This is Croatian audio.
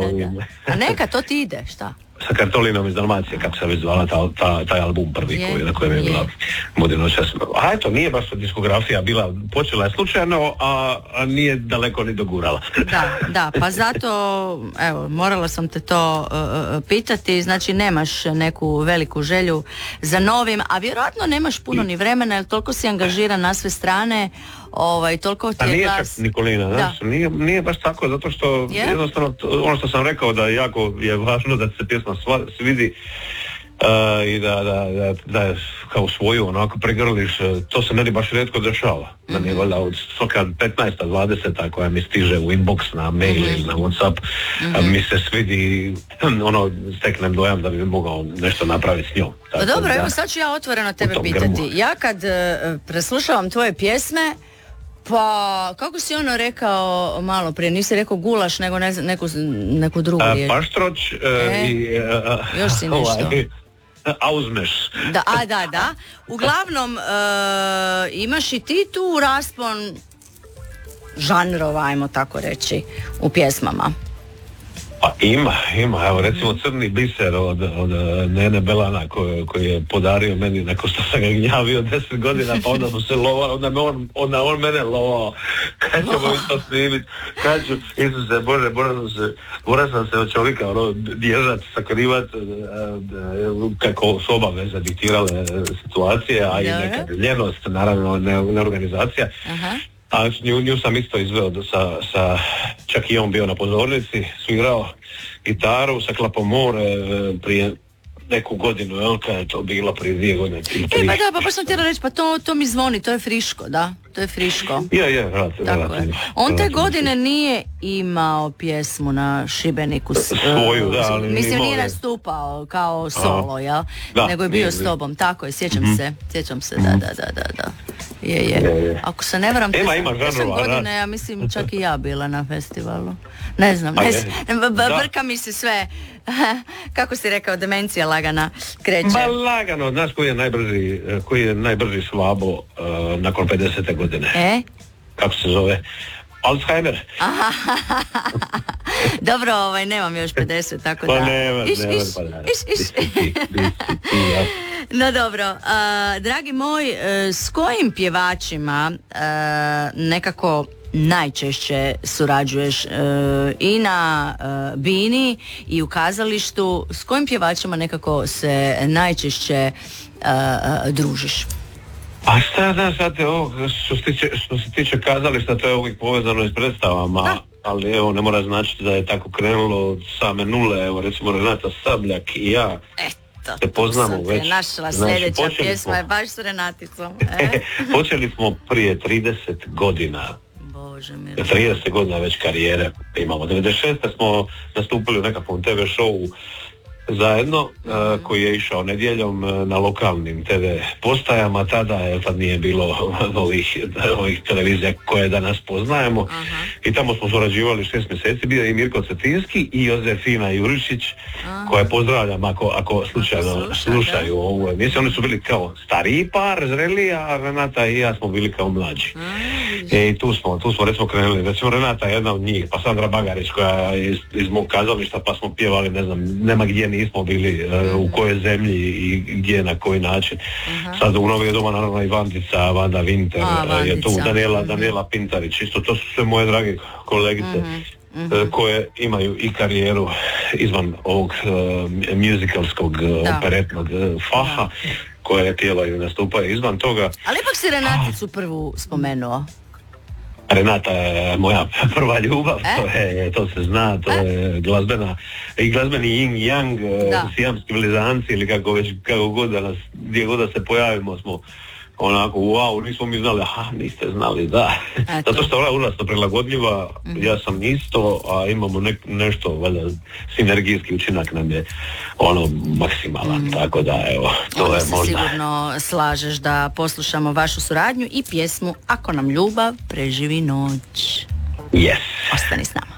A neka, to ti ide, šta? Sa Kartolinom iz Dalmacije, kako se već zvala taj album prvi na kojem je bila Budi noćas. A eto, nije baš diskografija bila, počela je slučajno, a nije daleko ni dogurala. Da, pa zato, evo, morala sam te to pitati, znači nemaš neku veliku želju za novim, a vjerojatno nemaš puno ni vremena, jer toliko si angažiran na sve strane, toliko ti je glas... Nije čak, Nikolina, znaš, nije baš tako, zato što jednostavno, ono što sam rekao da jako je važno da se pjesma svidi i da je kao svoju onako pregrliš, to se meni baš rijetko dešava. Da mi je valjda od svaka 15, 20 koja mi stiže u inbox, na mail ili na Whatsapp, mi se svidi, steknem dojam da bi mogao nešto napraviti s njom. Pa dobro, evo sad ću ja otvoreno tebe pitati. Ja kad preslušavam tvoje pjesme, pa, kako si rekao malo prije, nisi rekao gulaš, nego ne znam, neku drugu riječ. Paštroć i... još si nešto. Auzmeš. Da. Uglavnom, imaš i ti tu raspon žanrova, ajmo tako reći, u pjesmama. Pa ima, evo recimo Crni biser od Nene Belana koji je podario meni nakon što sam ga gnjavio 10 godina, pa onda smo se lovali, onda on mene lovao, kad ćemo mi to snimit, kad ću, Isuse Bože, mora sam se od čovjeka bježat, sakrivat, kako su obaveze diktirale situacije, a i neka ljenost, naravno, neorganizacija. A nju sam isto izveo sa čak i on bio na pozornici, svirao gitaru sa Klapom more prije neku godinu, kada je to bilo prije 2 godine. Pa sam htjela reći, pa to mi zvoni, to je friško, da? To je friško. Je, relativno. On te godine nije imao pjesmu na Šibeniku. Svoju, da, ali mislim, nije nastupao kao solo, jel? Nego je bio s tobom, tako je, sjećam se, da. Je. Ako se ne varam, 10 godine, ja mislim, čak i ja bila na festivalu. Ne znam, brka mi se sve, kako si rekao, demencija lagana kreće. Ba lagano, znaš koji je najbrži švabo nakon 50. godine? Kako se zove? Alzheimer. Dobro, nemam još 50, tako da... Pa nema. No dobro, dragi moj, s kojim pjevačima nekako najčešće surađuješ i na bini i u kazalištu, s kojim pjevačima nekako se najčešće družiš? A šta znaš, što se tiče kazališta, to je uvijek povezano s predstavama, ali evo, ne mora značiti da je tako krenulo od same nule, evo recimo Renata Sabljak i ja. Se poznamo već. Našla sljedeća pjesma je baš s Renaticom. Počeli smo prije 30 godina. Bože mi. 30 godina već karijere imamo. 96. smo nastupili u nekakvom TV showu zajedno, koji je išao nedjeljom na lokalnim TV postajama. Tada nije bilo ovih televizija koje danas poznajemo. I tamo smo surađivali 6 mjeseci. Bio je i Mirko Cetinski i Jozefina Jurišić, koje pozdravljam ako slučajno slušaju ovu emisiju. Oni su bili kao stariji par, zreli, a Renata i ja smo bili kao mlađi. I tu smo recimo krenuli. Recimo Renata je jedna od njih, pa Sandra Bagarić koja je iz mog kazališta, pa smo pjevali, ne znam, nema gdje nismo bili, u kojoj zemlji i gdje, na koji način. Sad u Novi je doma naravno i Vandica, Vanda Vinter, je tu Daniela Pintarić, isto to su sve moje drage kolegice koje imaju i karijeru izvan ovog musicalskog operetnog faha, koje pjevaju i nastupaju izvan toga. Ali ipak si Renaticu prvu spomenuo. Renata je moja prva ljubav, to se zna, to je glazbeni yin yang, sijamski blizanci ili kako god da nas, gdje god da se pojavimo smo onako, wow, nismo mi znali, niste znali, da. Zato što ona je užasno prilagodljiva, ja sam isto, a imamo nešto, valjda, sinergijski učinak nam je maksimalan, tako da, evo, to je možda. Sigurno slažeš da poslušamo vašu suradnju i pjesmu Ako nam ljubav preživi noć. Yes. Ostani s nama.